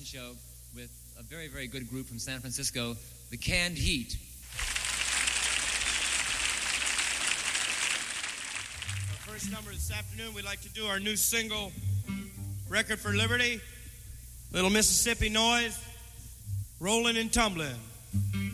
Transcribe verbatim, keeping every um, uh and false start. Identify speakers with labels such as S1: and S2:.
S1: show with a very, very good group from San Francisco, the Canned Heat.
S2: Our first number this afternoon, we'd like to do our new single, Record for Liberty, Little Mississippi Noise, Rolling and Tumbling.